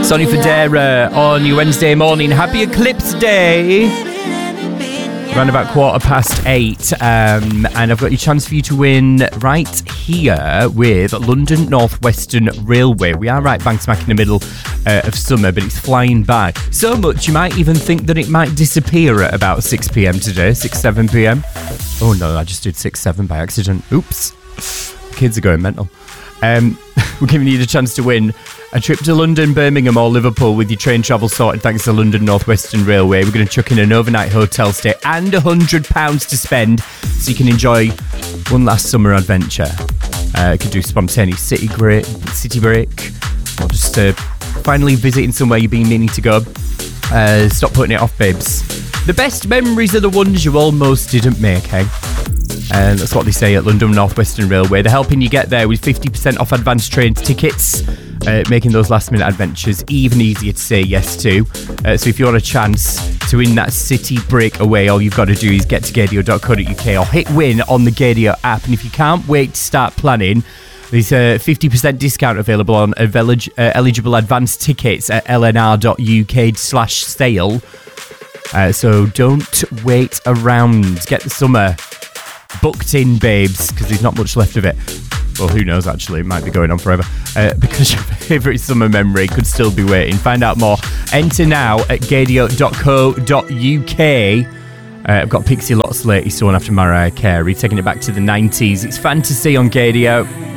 Sonny Fodera on your Wednesday morning. Happy Eclipse Day. Around about 8:15. And I've got your chance for you to win right here with London North Western Railway. We are right bang smack in the middle of summer, but it's flying by. So much you might even think that it might disappear at about 6 p.m. today, 7 p.m. Oh no, I just did 6-7 by accident. Oops. Kids are going mental. We're giving you the chance to win a trip to London, Birmingham or Liverpool with your train travel sorted thanks to London North Western Railway. We're going to chuck in an overnight hotel stay and £100 to spend so you can enjoy one last summer adventure. You could do spontaneous city break or just finally visiting somewhere you've been meaning to go. Stop putting it off, babes. The best memories are the ones you almost didn't make, eh? And that's what they say at London North Western Railway. They're helping you get there with 50% off advanced train tickets, making those last minute adventures even easier to say yes to. So if you want a chance to win that city breakaway, all you've got to do is get to gadio.co.uk or hit win on the Gadio app. And if you can't wait to start planning, there's a 50% discount available on eligible advanced tickets at lnr.uk/sale. So don't wait around. Get the summer booked in, babes, because there's not much left of it. Well, who knows, actually. It might be going on forever. Because your favourite summer memory could still be waiting. Find out more. Enter now at gadio.co.uk. I've got Pixie Lot's latest one after Mariah Carey, taking it back to the 90s. It's Fantasy on Gadio.